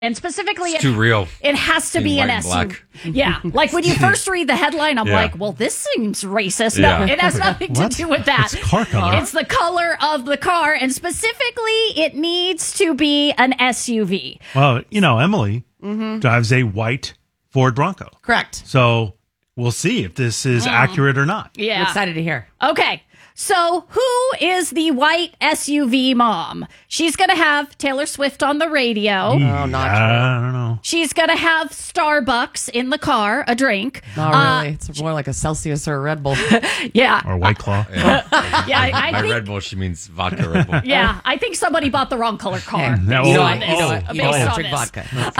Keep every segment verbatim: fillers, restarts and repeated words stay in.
And specifically, it's too it, real. It has to In be an white and S U V. black. Yeah, like when you first read the headline, I'm Yeah. like, well, this seems racist. Yeah. No, it has nothing to What? do with that. It's car color. It's the color of the car, and specifically, it needs to be an S U V. Well, you know, Emily drives a white Ford Bronco. Correct. So we'll see if this is accurate or not. Yeah. I'm excited to hear. Okay. So, who is the white S U V mom? She's going to have Taylor Swift on the radio. Oh, not I don't know. She's going to have Starbucks in the car, a drink. Not Uh, really. It's more like a Celsius or a Red Bull. yeah. Or White Claw. Yeah, I, I By think, Red Bull, she means vodka Red Bull. yeah, I think somebody bought the wrong color car. Hey, No, you know oh, what? You know oh, what? You based don't on drink this.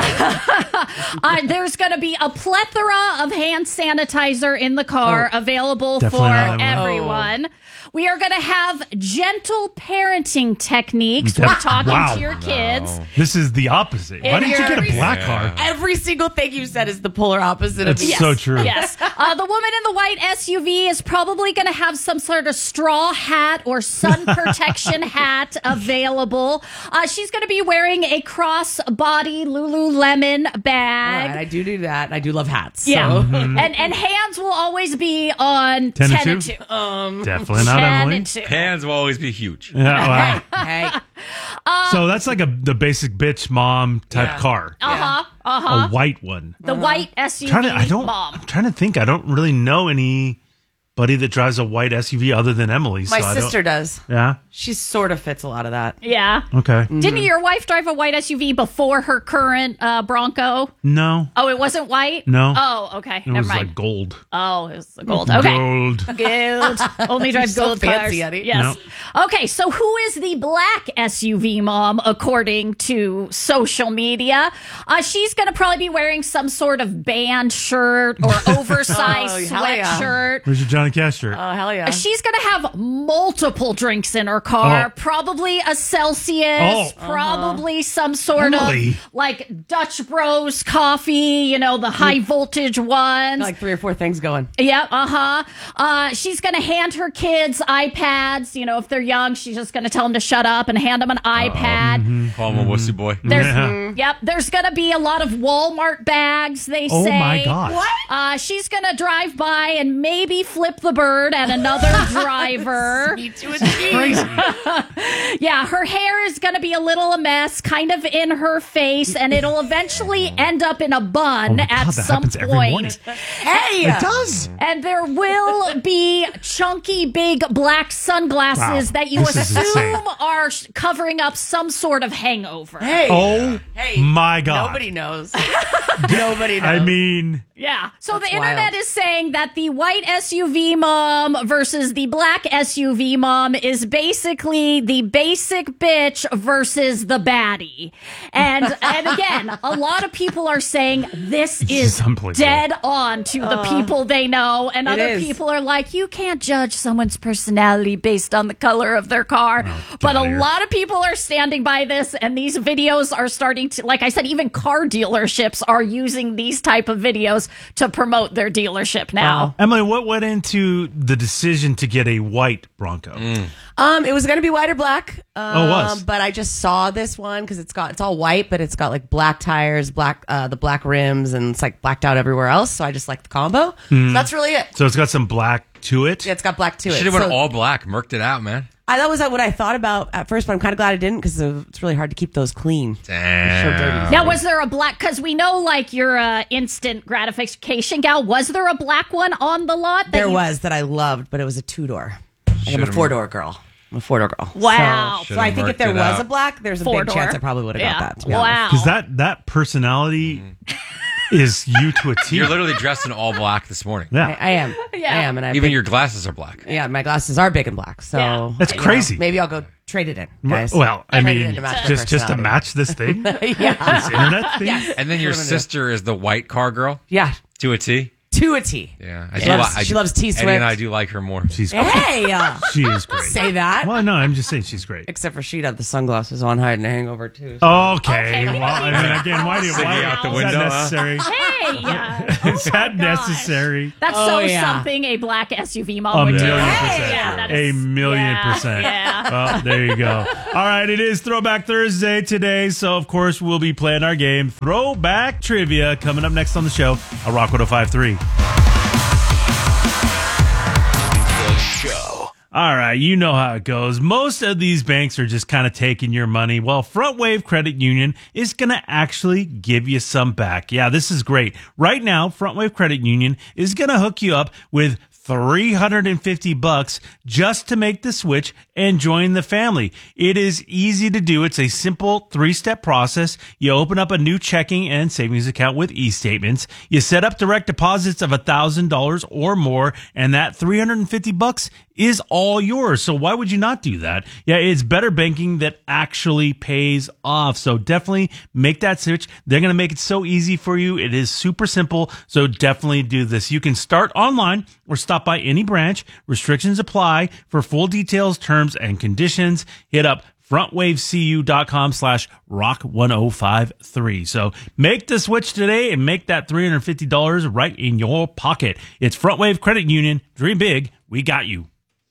vodka. Uh, there's going to be a plethora of hand sanitizer in the car Oh, available for definitely not Emily. everyone. We are going to have gentle parenting techniques when Def- talking wow. to your kids. This is the opposite. Why If didn't you get a you're- black Yeah. car? Every single thing you said is the polar opposite of It's me. so true. Yes. Uh, the woman in the white S U V is probably going to have some sort of straw hat or sun protection hat available. Uh, she's going to be wearing a cross-body Lululemon All bag. right, I do do that. I do love hats. Yeah. So. And and hands will always be on ten ten, and and two? two. Um, Definitely not ten Emily. and two. Hands will always be huge. Yeah, wow. Hey, So that's like a the basic bitch mom type Yeah. car. Uh-huh. Uh-huh. A white one. The white S U V Trying to, I don't. mom. I'm trying to think. I don't really know anybody that drives a white S U V other than Emily. my so I don't- sister does. Yeah. She sort of fits a lot of that. Yeah. Okay. Didn't your wife drive a white S U V before her current uh, Bronco? No. Oh, it wasn't white? No. Oh, okay. It Never was mind. like gold. Oh, it was the gold. Okay. Gold. Gold. Only drives so gold fancy, cars. Eddie. Yes. Okay, so who is the black S U V mom according to social media? Uh, she's going to probably be wearing some sort of band shirt or oversized Oh, hell yeah. sweatshirt. Where's your Johnny Cash shirt? Oh, hell yeah. She's going to have multiple drinks in her car. Oh. Probably a Celsius, Oh. probably some sort Emily. of like Dutch Bros coffee, you know, the high voltage ones. like three or four things going. Yep, uh-huh. Uh, she's going to hand her kids iPads. You know, if they're young, she's just going to tell them to shut up and hand them an iPad. Call him a wussy boy. There's, Yeah. Yep, there's going to be a lot of Walmart bags, they Oh say. my God. What? Uh, she's going to drive by and maybe flip the bird at another driver. Me too. Crazy. Yeah, her hair is going to be a little a mess, kind of in her face, and it'll eventually end up in a bun Oh my at God, that some happens every morning. point. Hey! It does. And there will be chunky, big black sunglasses Wow. that you This is assume insane. are sh- covering up some sort of hangover. Hey! Oh Hey! my God. Nobody knows. Nobody knows. I mean, Yeah. So That's the internet wild. is saying that the white S U V mom versus the black S U V mom is basically the basic bitch versus the baddie. And and again, a lot of people are saying this is is unbelievable. dead on to the people they know, and it other is. people are like, you can't judge someone's personality based on the color of their car. But a outta here. lot of people are standing by this, and these videos are starting to, like I said, even car dealerships are using these type of videos to promote their dealership now. Emily, what went into the decision to get a white Bronco? Um, it was going to be white or black. Um, Oh, it was? But I just saw this one because it's got it's all white, but it's got like black tires, black uh, the black rims, and it's like blacked out everywhere else. So I just like the combo. Hmm. So that's really it. So it's got some black to it. Yeah, it's got black to it. Should have went So all black, murked it out, man. I, that was what I thought about at first, but I'm kind of glad I didn't because it's really hard to keep those clean. Damn. dirty. Now, was there a black? Because we know, like, you're a instant gratification gal. Was there a black one on the lot? that There you- was that I loved, but it was a two door. I'm a Should've four door girl. I'm a four door girl. Wow. So, so I think if there Should've was marked a it black, there's a Four big door. chance I probably would have Yeah. got that. To be honest. Wow. Because that that personality is you to a T. You're literally dressed in all black this morning. yeah, I, I am. Yeah. I am, and I Even your glasses are black. yeah, my glasses are big and black. So Yeah. That's you know, crazy. maybe I'll go trade it in, guys. well, I Trade it in mean, to match my just just to personality. match this thing, yeah, this internet thing. Yes. And then your What am I doing? sister is the white car girl yeah, to a T. to a T. Yeah, I She do loves- li- I she do- loves T Eddie Swift. and I do like her more. She's Hey, uh, she is great. say that. Well, no, I'm just saying she's great. Except for she'd have the sunglasses on, hiding a hangover too. so- Okay. Okay, Well, I mean, again, why do you Singing why out the is window, that huh? necessary? Hey, yeah. Is that gosh. necessary? That's Oh, so yeah. something a black S U V mom A would do. million Hey, percent. yeah, that A is- million yeah, percent. Yeah. Well, there you go. All right, it is Throwback Thursday today, so of course we'll be playing our game Throwback Trivia coming up next on the show on Rock one oh five point three. All right, you know how it goes. Most of these banks are just kind of taking your money. Well, Front Wave Credit Union is going to actually give you some back. Yeah, this is great. Right now, Front Wave Credit Union is going to hook you up with three hundred fifty bucks just to make the switch and join the family. It is easy to do. It's a simple three-step process. You open up a new checking and savings account with e-statements. You set up direct deposits of one thousand dollars or more, and that three hundred fifty bucks is all yours. So why would you not do that? Yeah, it's better banking that actually pays off. So definitely make that switch. They're going to make it so easy for you. It is super simple. So definitely do this. You can start online or stop by any branch. Restrictions apply. For full details, terms, and conditions, hit up frontwavecu.com slash rock 1053. So make the switch today and make that three hundred fifty dollars right in your pocket. It's Front Wave Credit Union. Dream big. We got you.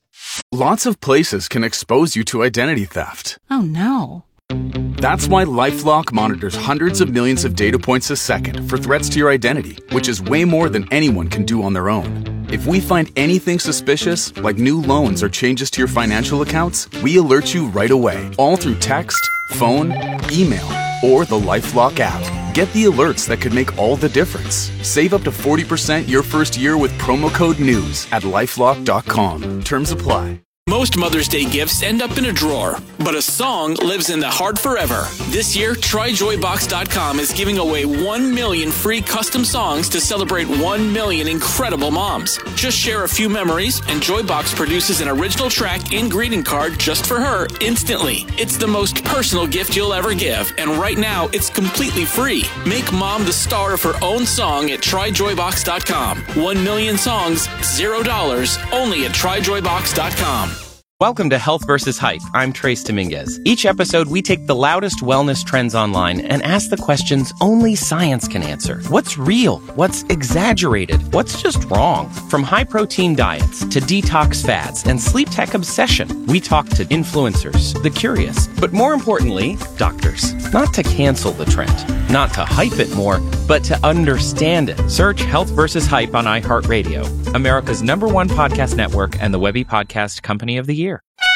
Lots of places can expose you to identity theft. Oh, no. That's why LifeLock monitors hundreds of millions of data points a second for threats to your identity, which is way more than anyone can do on their own. If we find anything suspicious, like new loans or changes to your financial accounts, we alert you right away, all through text, phone, email, or the LifeLock app. Get the alerts that could make all the difference. Save up to forty percent your first year with promo code NEWS at lifelock dot com. Terms apply. Most Mother's Day gifts end up in a drawer, but a song lives in the heart forever. This year, try joy box dot com is giving away one million free custom songs to celebrate one million incredible moms. Just share a few memories, and Joybox produces an original track and greeting card just for her instantly. It's the most personal gift you'll ever give, and right now, it's completely free. Make mom the star of her own song at try joy box dot com. One million songs, zero dollars, only at try joy box dot com. Welcome to Health versus Hype. I'm Trace Dominguez. Each episode, we take the loudest wellness trends online and ask the questions only science can answer. What's real? What's exaggerated? What's just wrong? From high-protein diets to detox fads and sleep tech obsession, we talk to influencers, the curious, but more importantly, doctors. Not to cancel the trend, not to hype it more, but to understand it. Search Health versus Hype on iHeartRadio, America's number one podcast network and the Webby Podcast Company of the Year.